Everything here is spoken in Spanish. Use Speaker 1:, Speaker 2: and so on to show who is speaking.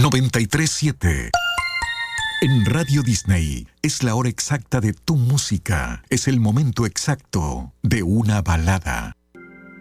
Speaker 1: 93.7. En Radio Disney es la hora exacta de tu música. Es el momento exacto de una balada.